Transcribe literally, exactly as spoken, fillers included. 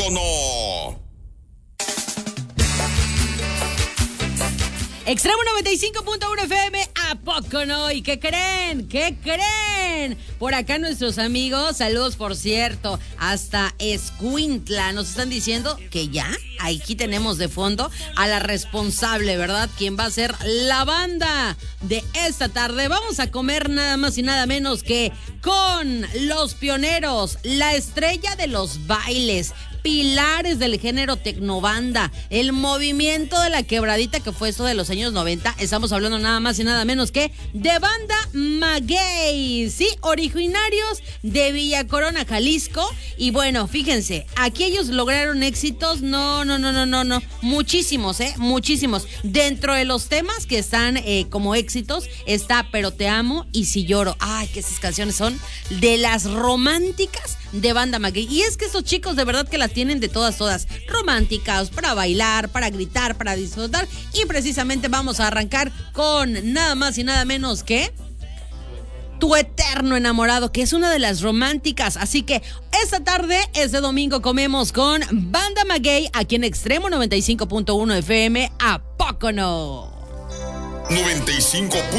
poco no? Extremo noventa y cinco punto uno F M, ¿a poco no? ¿Y qué creen? ¿Qué creen? Por acá nuestros amigos, saludos por cierto, hasta Escuintla, nos están diciendo que ya, aquí tenemos de fondo a la responsable, ¿verdad? Quien va a ser la banda de esta tarde. Vamos a comer nada más y nada menos que con los pioneros, la estrella de los bailes, pilares del género tecnobanda, el movimiento de la quebradita que fue esto de los años noventa. Estamos hablando nada más y nada menos que de Banda Maguey, sí, originarios de Villa Corona, Jalisco. Y bueno, fíjense, aquí ellos lograron éxitos, no, no, no, no, no, no, muchísimos, eh, muchísimos. Dentro de los temas que están eh, como éxitos está Pero Te Amo y Si Lloro. Ay, que esas canciones son de las románticas de Banda Maguey. Y es que estos chicos de verdad que las tienen de todas, todas. Románticas, para bailar, para gritar, para disfrutar. Y precisamente vamos a arrancar con nada más y nada menos que Tu Eterno Enamorado, que es una de las románticas. Así que esta tarde, este domingo, comemos con Banda Maguey aquí en Extremo noventa y cinco punto uno F M. ¿A poco no? noventa y cinco